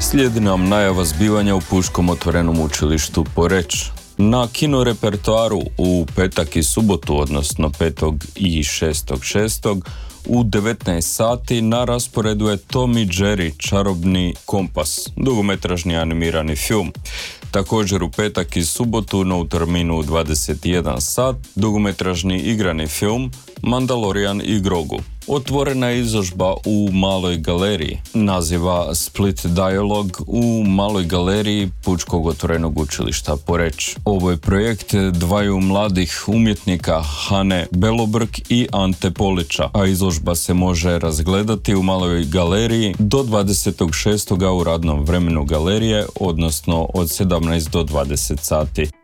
Slijedi nam najava zbivanja u Puškom otvorenom učilištu Poreč. Na kino repertoaru u petak i subotu, odnosno 5. i 6.6. u 19 sati na rasporedu je Tom i Jerry čarobni kompas, dugometražni animirani film. Također u petak i subotu, no u terminu u 21 sat, dugometražni igrani film Mandalorian i Grogu. Otvorena je izložba u Maloj galeriji, naziva Split Dialogue u Maloj galeriji Pučkog otvorenog učilišta Poreč. Ovo je projekt dvaju mladih umjetnika Hane Belobrk i Ante Polića, a izložba se može razgledati u Maloj galeriji do 26. u radnom vremenu galerije, odnosno od 17 do 20 sati.